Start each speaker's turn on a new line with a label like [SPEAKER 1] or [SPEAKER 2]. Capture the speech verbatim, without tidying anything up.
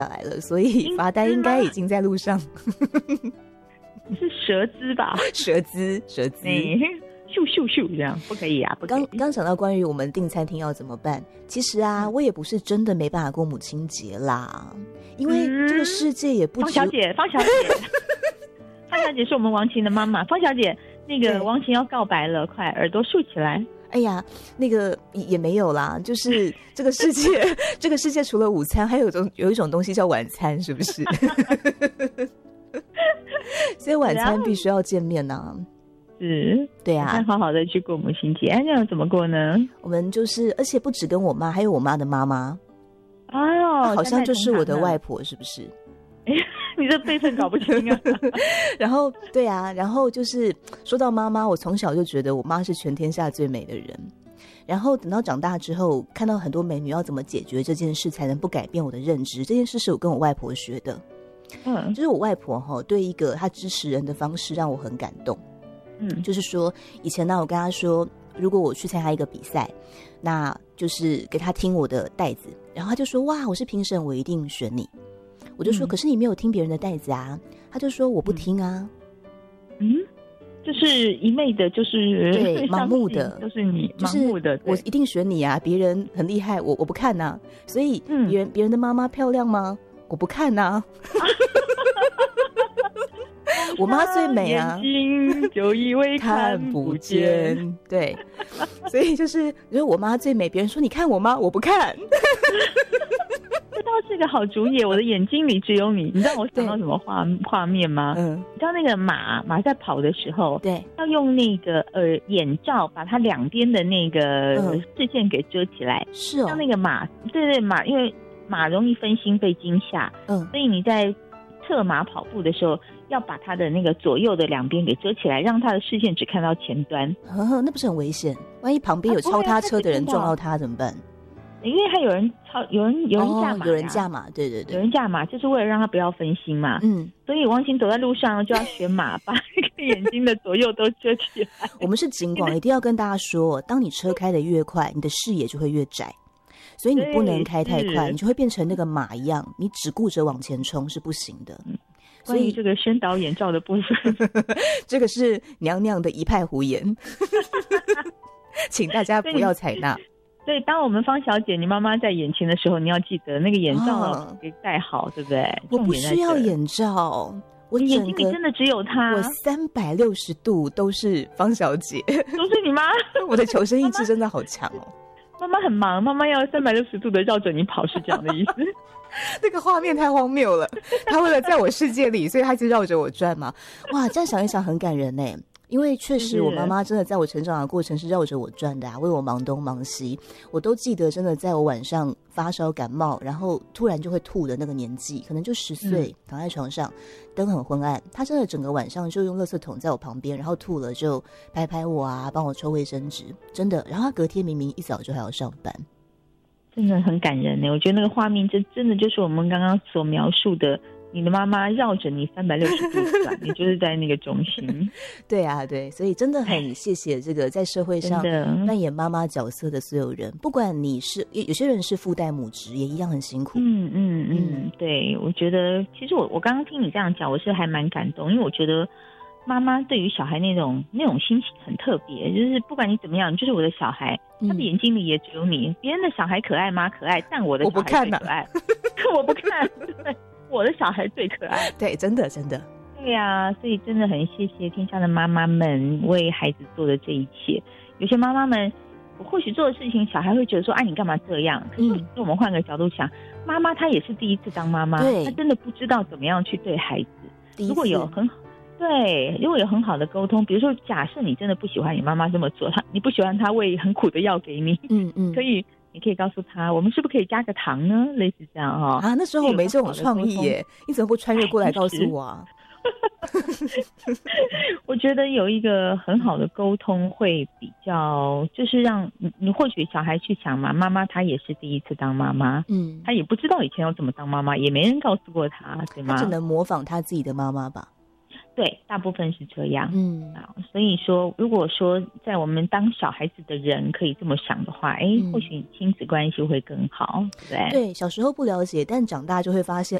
[SPEAKER 1] 来了，所以罚单应该已经在路上。
[SPEAKER 2] 是蛇资吧？
[SPEAKER 1] 蛇资，蛇资。
[SPEAKER 2] 咻咻咻，这样不可以啊！不可以。
[SPEAKER 1] 刚刚讲到关于我们订餐厅要怎么办，其实啊，我也不是真的没办法过母亲节啦，因为这个世界也不止。
[SPEAKER 2] 方小姐，方小姐，方小姐是我们王琴的妈妈。方小姐，那个王琴要告白了，快耳朵竖起来。
[SPEAKER 1] 哎呀，那个也没有啦，就是这个世界，这个世界除了午餐，还有一种有一种东西叫晚餐，是不是？所以晚餐必须要见面呐、啊。
[SPEAKER 2] 是，
[SPEAKER 1] 对啊，
[SPEAKER 2] 好好的去过母亲节，哎，这样怎么过呢？
[SPEAKER 1] 我们就是，而且不只跟我妈，还有我妈的妈妈。
[SPEAKER 2] 哎呦，
[SPEAKER 1] 好像就是我的外婆，是不是？
[SPEAKER 2] 你这辈分搞不清啊。
[SPEAKER 1] 然后，对啊，然后就是说到妈妈，我从小就觉得我妈是全天下最美的人。然后等到长大之后，看到很多美女要怎么解决这件事才能不改变我的认知，这件事是我跟我外婆学的。嗯，就是我外婆哈，对一个她支持人的方式让我很感动。嗯，就是说以前呢，我跟他说，如果我去参加一个比赛，那就是给他听我的带子，然后他就说哇，我是评审，我一定选你。我就说、嗯、可是你没有听别人的带子啊。他就说我不听啊。
[SPEAKER 2] 嗯，就是一昧的，就是
[SPEAKER 1] 对盲目的，
[SPEAKER 2] 都是你盲目的，
[SPEAKER 1] 我一定选你啊，别人很厉害，我我不看啊。所以别人别人的妈妈漂亮吗？我不看啊。我妈最美啊，
[SPEAKER 2] 眼睛就以为看不见。
[SPEAKER 1] 对，所以就是觉得我妈最美，别人说你看我妈，我不看。
[SPEAKER 2] 这倒是个好主意，我的眼睛里只有你。你知道我想到什么画画面吗？嗯，你知道那个马马在跑的时候，
[SPEAKER 1] 对，
[SPEAKER 2] 要用那个呃眼罩把它两边的那个视线给遮起来。
[SPEAKER 1] 是哦，
[SPEAKER 2] 像那个马，对对马，因为马容易分心被惊吓，嗯，所以你在策马跑步的时候，要把它的那个左右的两边给遮起来，让它的视线只看到前端。
[SPEAKER 1] 呵呵，那不是很危险？万一旁边有超他车的人撞到他怎么办？
[SPEAKER 2] 因为他有人超，有人有人驾马、
[SPEAKER 1] 哦，有人驾马，对对对，
[SPEAKER 2] 有人驾马，就是为了让他不要分心嘛。嗯，所以王琴走在路上就要学马，把那个眼睛的左右都遮起来。
[SPEAKER 1] 我们是警广，一定要跟大家说，当你车开得越快，你的视野就会越窄。所以你不能开太快，你就会变成那个马一样，你只顾着往前冲是不行的。
[SPEAKER 2] 所以这个宣导眼罩的部分，
[SPEAKER 1] 这个是娘娘的一派胡言，请大家不要采纳。
[SPEAKER 2] 所以当我们方小姐你妈妈在眼前的时候，你要记得那个眼罩给戴好，哦、对不对？
[SPEAKER 1] 我不需要眼罩，我
[SPEAKER 2] 你眼睛里真的只有她，
[SPEAKER 1] 我三百六十度都是方小姐，
[SPEAKER 2] 都是你妈。
[SPEAKER 1] 我的求生意志真的好强哦。
[SPEAKER 2] 妈妈很忙，妈妈要三百六十度的绕着你跑，是这样的意思。
[SPEAKER 1] 那个画面太荒谬了，他为了在我世界里，所以他就绕着我转嘛。哇，这样想一想很感人耶。因为确实我妈妈真的在我成长的过程是绕着我转的啊，为我忙东忙西。我都记得真的在我晚上发烧感冒，然后突然就会吐的那个年纪，可能就十岁、嗯、躺在床上，灯很昏暗，她真的整个晚上就用垃圾桶在我旁边，然后吐了就拍拍我啊，帮我抽卫生纸，真的。然后她隔天明明一早就还要上班，
[SPEAKER 2] 真的很感人耶。我觉得那个画面真真的就是我们刚刚所描述的，你的妈妈绕着你三百六十度转，你就是在那个中心。
[SPEAKER 1] 对啊，对，所以真的很谢谢这个在社会上扮演妈妈角色的所有人，不管你是有些人是父代母职，也一样很辛苦。
[SPEAKER 2] 嗯嗯嗯，对，我觉得其实我我刚刚听你这样讲，我是还蛮感动，因为我觉得妈妈对于小孩那种那种心情很特别，就是不管你怎么样，就是我的小孩，他的眼睛里也只有你。别人的小孩可爱吗？可爱，但我的小孩最可爱。我不看，对。我的小孩最可爱，
[SPEAKER 1] 对，真的真的，
[SPEAKER 2] 对呀、啊，所以真的很谢谢天下的妈妈们为孩子做的这一切。有些妈妈们，我或许做的事情，小孩会觉得说：“哎、啊，你干嘛这样？”可是我们换个角度想，妈妈她也是第一次当妈妈，她真的不知道怎么样去对孩子。如果有很好，对，如果有很好的沟通，比如说，假设你真的不喜欢你妈妈这么做，她你不喜欢她喂很苦的药给你，嗯嗯，可以。你可以告诉他，我们是不是可以加个糖呢？类似这样哈、哦。
[SPEAKER 1] 啊，那时候我没这种创意耶，你怎么不穿越过来告诉我啊？
[SPEAKER 2] 我觉得有一个很好的沟通会比较，就是让你，你或许小孩去想嘛，妈妈她也是第一次当妈妈，嗯，她也不知道以前要怎么当妈妈，也没人告诉过她，对吗？
[SPEAKER 1] 她只能模仿她自己的妈妈吧。
[SPEAKER 2] 对，大部分是这样。
[SPEAKER 1] 嗯
[SPEAKER 2] 啊，所以说，如果说在我们当小孩子的人可以这么想的话，哎、嗯，或许亲子关系会更好，对。
[SPEAKER 1] 对，小时候不了解，但长大就会发现，